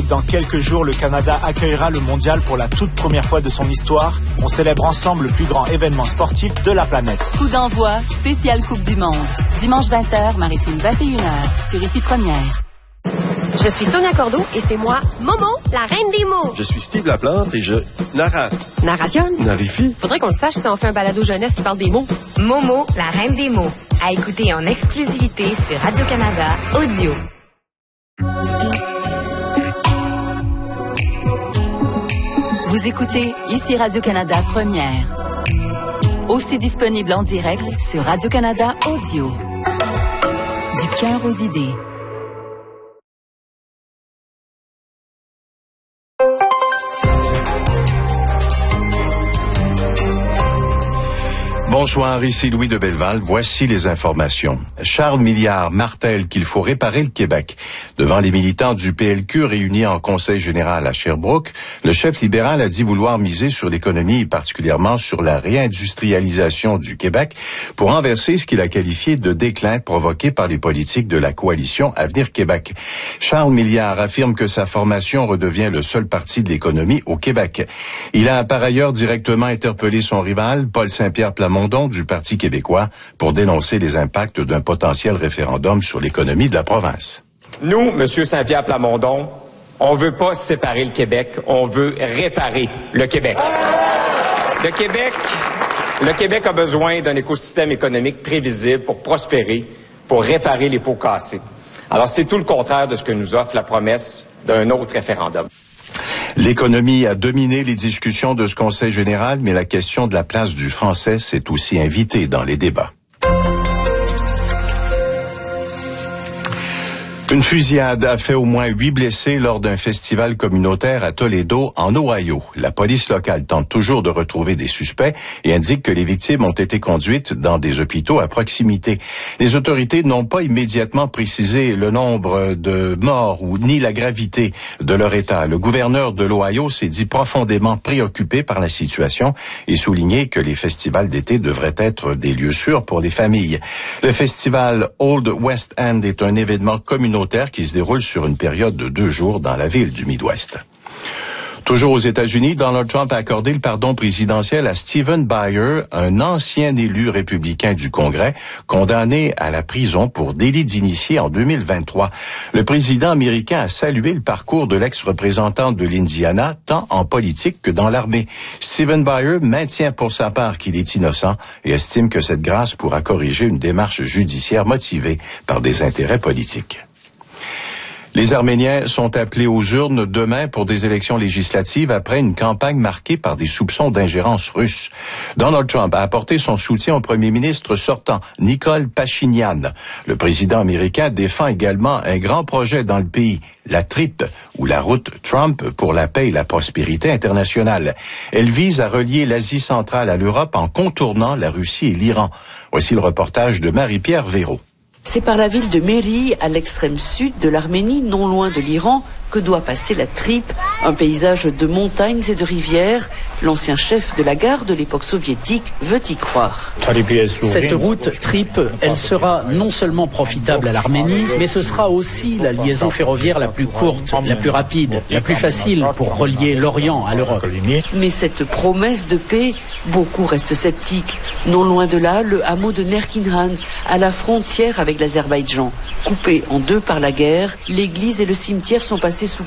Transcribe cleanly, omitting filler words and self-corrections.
Dans quelques jours, le Canada accueillera le mondial pour la toute première fois de son histoire. On célèbre ensemble le plus grand événement sportif de la planète. Coup d'envoi, spéciale Coupe du Monde. Dimanche 20h, Maritime 21h, sur Ici Première. Je suis Sonia Cordeau et c'est moi, Momo, la reine des mots. Je suis Steve Laplante et je narrate. Narration. Narifie. Faudrait qu'on le sache si on fait un balado jeunesse qui parle des mots. Momo, la reine des mots. À écouter en exclusivité sur Radio-Canada Audio. Vous écoutez Ici Radio-Canada Première. Aussi disponible en direct sur Radio-Canada Audio. Du cœur aux idées. Bonsoir, ici Louis de Belleval. Voici les informations. Charles Milliard martèle qu'il faut réparer le Québec. Devant les militants du PLQ réunis en Conseil général à Sherbrooke, le chef libéral a dit vouloir miser sur l'économie et particulièrement sur la réindustrialisation du Québec pour renverser ce qu'il a qualifié de déclin provoqué par les politiques de la coalition Avenir Québec. Charles Milliard affirme que sa formation redevient le seul parti de l'économie au Québec. Il a par ailleurs directement interpellé son rival, Paul Saint-Pierre Plamondon, du Parti québécois pour dénoncer les impacts d'un potentiel référendum sur l'économie de la province. Nous, M. Saint-Pierre Plamondon, on veut pas séparer le Québec, on veut réparer le Québec. Le Québec a besoin d'un écosystème économique prévisible pour prospérer, pour réparer les pots cassés. Alors, c'est tout le contraire de ce que nous offre la promesse d'un autre référendum. L'économie a dominé les discussions de ce Conseil général, mais la question de la place du français s'est aussi invitée dans les débats. Une fusillade a fait au moins 8 blessés lors d'un festival communautaire à Toledo, en Ohio. La police locale tente toujours de retrouver des suspects et indique que les victimes ont été conduites dans des hôpitaux à proximité. Les autorités n'ont pas immédiatement précisé le nombre de morts ou ni la gravité de leur état. Le gouverneur de l'Ohio s'est dit profondément préoccupé par la situation et souligné que les festivals d'été devraient être des lieux sûrs pour les familles. Le festival Old West End est un événement communautaire qui se déroule sur une période de 2 jours dans la ville du Midwest. Toujours aux États-Unis, Donald Trump a accordé le pardon présidentiel à Stephen Breyer, un ancien élu républicain du Congrès, condamné à la prison pour délit d'initié en 2023. Le président américain a salué le parcours de l'ex-représentant de l'Indiana, tant en politique que dans l'armée. Stephen Breyer maintient pour sa part qu'il est innocent et estime que cette grâce pourra corriger une démarche judiciaire motivée par des intérêts politiques. Les Arméniens sont appelés aux urnes demain pour des élections législatives après une campagne marquée par des soupçons d'ingérence russe. Donald Trump a apporté son soutien au premier ministre sortant, Nikol Pachinian. Le président américain défend également un grand projet dans le pays, la TRIP, ou la route Trump pour la paix et la prospérité internationale. Elle vise à relier l'Asie centrale à l'Europe en contournant la Russie et l'Iran. Voici le reportage de Marie-Pierre Véraud. C'est par la ville de Mairie, à l'extrême sud de l'Arménie, non loin de l'Iran, que doit passer la TRIP, un paysage de montagnes et de rivières. L'ancien chef de la gare de l'époque soviétique veut y croire. Cette route TRIP, elle sera non seulement profitable à l'Arménie, mais ce sera aussi la liaison ferroviaire la plus courte, la plus rapide, la plus facile pour relier l'Orient à l'Europe. Mais cette promesse de paix, beaucoup restent sceptiques. Non loin de là, le hameau de Nerkinhan, à la frontière avec l'Azerbaïdjan. Coupé en 2 par la guerre, l'église et le cimetière sont passés sous